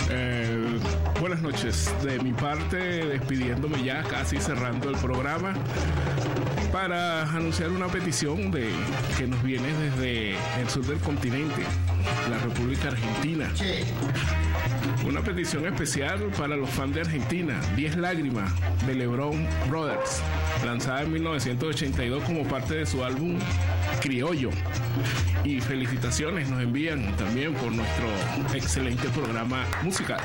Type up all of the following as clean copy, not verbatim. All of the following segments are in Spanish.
Buenas noches. De mi parte, despidiéndome ya, casi cerrando el programa, para anunciar una petición que nos viene desde el sur del continente, la República Argentina. Una petición especial para los fans de Argentina, 10 lágrimas de LeBron Brothers, lanzada en 1982 como parte de su álbum Criollo. Y felicitaciones nos envían también por nuestro excelente programa musical.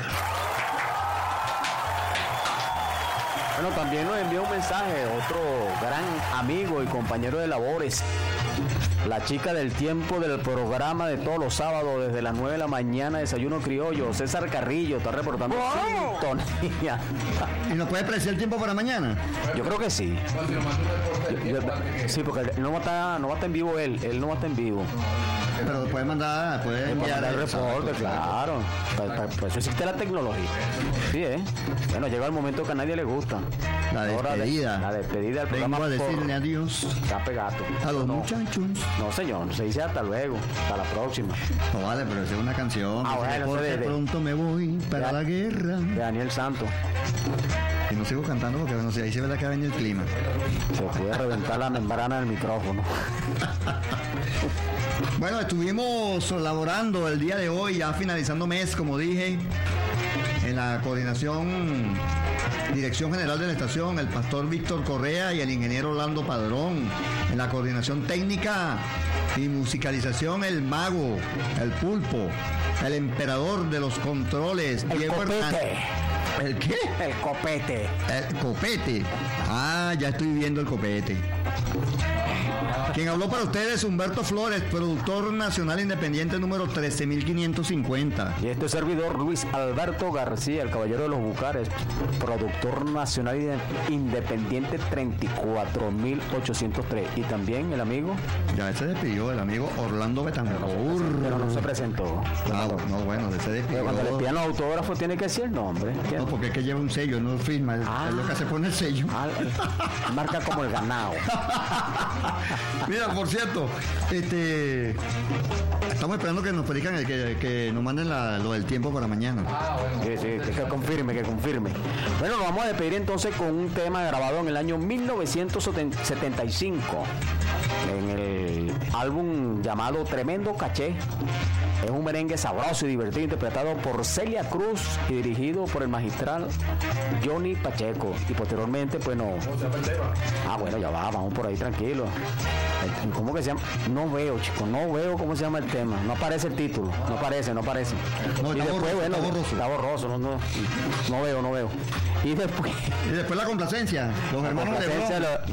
Bueno, también nos envía un mensaje otro gran amigo y compañero de labores, la chica del tiempo del programa de todos los sábados desde las 9 de la mañana, Desayuno Criollo, César Carrillo, está reportando sintonía. ¿Y nos puede predecir el tiempo para mañana? Yo creo que sí. Sí, porque no va a estar en vivo él no va a estar en vivo. Pero puede enviar el reporte, claro. Por eso existe la tecnología. Sí, Bueno, llega el momento que a nadie le gusta. La despedida. La despedida del programa. Vengo a decirle adiós. Cape gato. A los muchachos. No, señor, se dice hasta luego. Hasta la próxima. No vale, pero es una canción. Bueno, porque pronto me voy para la guerra. De Daniel Santos. Y no sigo cantando porque bueno, si ahí se ve la que viene el clima. Se puede reventar la membrana del micrófono. Bueno, estuvimos laborando el día de hoy, ya finalizando mes, como dije, en la coordinación, dirección general de la estación, el pastor Víctor Correa y el ingeniero Orlando Padrón. En la coordinación técnica y musicalización, el mago, el pulpo, el emperador de los controles, el Diego copete. ¿El qué? El copete. El copete. Ah, ya estoy viendo el copete. Quien habló para ustedes, Humberto Flores, productor nacional independiente número 13550. Y este servidor, Luis Alberto García, el caballero de los Bucares, productor nacional independiente 34803. Y también el amigo. Ya se despidió, el amigo Orlando Betancourt. Pero no se presentó. No, bueno, se despidió. Pero cuando le pidan los autógrafos tiene que decir el nombre. No, porque es que lleva un sello, no firma, es lo que se pone el sello. Marca como el ganado. Mira, por cierto, estamos esperando que nos predican, que nos manden lo del tiempo para mañana. Sí, que confirme. Bueno, nos vamos a despedir entonces con un tema grabado en el año 1975 en el álbum llamado Tremendo Caché. Es un merengue sabroso y divertido interpretado por Celia Cruz y dirigido por el magistral Johnny Pacheco. Y posteriormente, pues no. Bueno, ya vamos por ahí tranquilo. ¿Cómo que se llama? No veo, chicos, no veo cómo se llama el tema. No aparece el título, no aparece. No, y después, está borroso, no veo. Y después la complacencia, los hermanos de